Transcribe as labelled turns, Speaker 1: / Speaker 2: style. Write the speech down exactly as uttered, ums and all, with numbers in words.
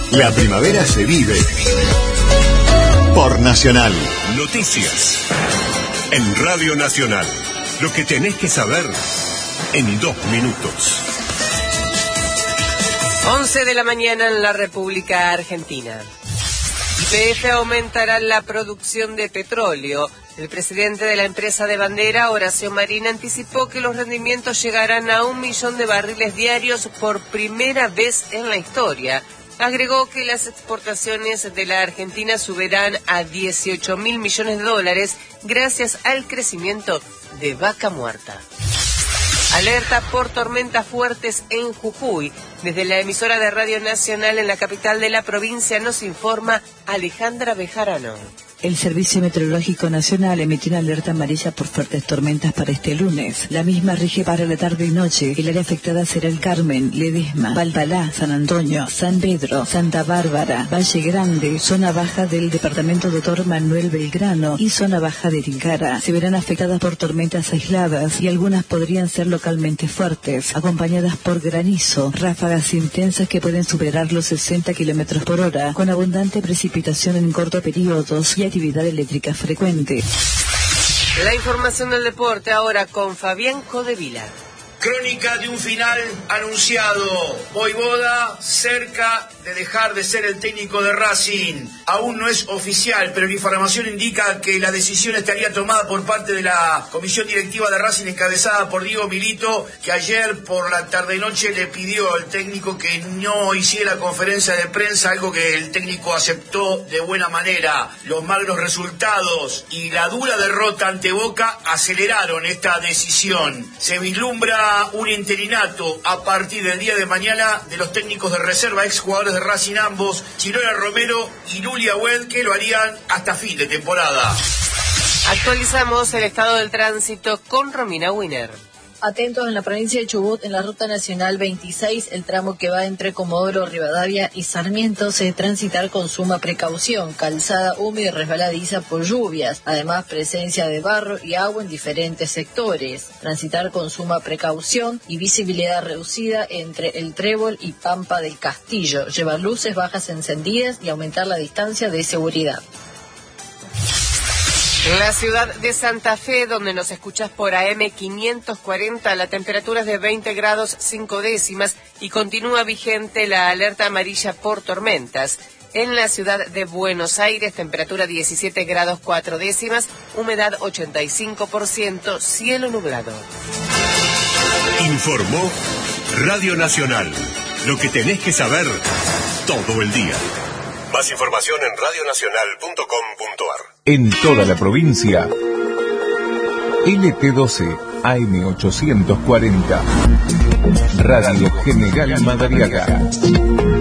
Speaker 1: La primavera se vive por Nacional.
Speaker 2: Noticias en Radio Nacional. Lo que tenés que saber en dos minutos.
Speaker 3: once de la mañana en la República Argentina. Y P F aumentará la producción de petróleo. El presidente de la empresa de bandera, Horacio Marín, anticipó que los rendimientos llegarán a un millón de barriles diarios por primera vez en la historia. Agregó que las exportaciones de la Argentina subirán a dieciocho mil millones de dólares gracias al crecimiento de Vaca Muerta. Alerta por tormentas fuertes en Jujuy. Desde la emisora de Radio Nacional en la capital de la provincia nos informa Alejandra Bejarano.
Speaker 4: El Servicio Meteorológico Nacional emitió una alerta amarilla por fuertes tormentas para este lunes. La misma rige para la tarde y noche. El área afectada será el Carmen, Ledesma, Valpalá, San Antonio, San Pedro, Santa Bárbara, Valle Grande, zona baja del departamento Doctor Manuel Belgrano y zona baja de Tilcara. Se verán afectadas por tormentas aisladas y algunas podrían ser localmente fuertes, acompañadas por granizo, ráfagas intensas que pueden superar los sesenta kilómetros por hora, con abundante precipitación en cortos periodos y actividad eléctrica frecuente.
Speaker 3: La información del deporte ahora con Fabián Codevila.
Speaker 5: Crónica de un final anunciado. Voivoda cerca de dejar de ser el técnico de Racing. Aún no es oficial, pero la información indica que la decisión estaría tomada por parte de la comisión directiva de Racing encabezada por Diego Milito, que ayer por la tarde-noche le pidió al técnico que no hiciera conferencia de prensa, algo que el técnico aceptó de buena manera. Los malos resultados y la dura derrota ante Boca aceleraron esta decisión. Se vislumbra un interinato a partir del día de mañana de los técnicos de reserva, exjugadores de Racing ambos, Chirola Romero y Lulia Wed, que lo harían hasta fin de temporada.
Speaker 3: Actualizamos el estado del tránsito con Romina Winer.
Speaker 6: Atentos en la provincia de Chubut, en la ruta nacional veintiséis, el tramo que va entre Comodoro Rivadavia y Sarmiento, se debe transitar con suma precaución, calzada húmeda y resbaladiza por lluvias, además presencia de barro y agua en diferentes sectores. Transitar con suma precaución y visibilidad reducida entre el Trébol y Pampa del Castillo, llevar luces bajas encendidas y aumentar la distancia de seguridad.
Speaker 3: En la ciudad de Santa Fe, donde nos escuchas por A M quinientos cuarenta, la temperatura es de veinte grados cinco décimas y continúa vigente la alerta amarilla por tormentas. En la ciudad de Buenos Aires, temperatura diecisiete grados cuatro décimas, humedad ochenta y cinco por ciento, cielo nublado.
Speaker 2: Informó Radio Nacional. Lo que tenés que saber todo el día. Más información en radio nacional punto com punto a r.
Speaker 7: En toda la provincia, L T doce A M ochocientos cuarenta, Radio General Madariaga.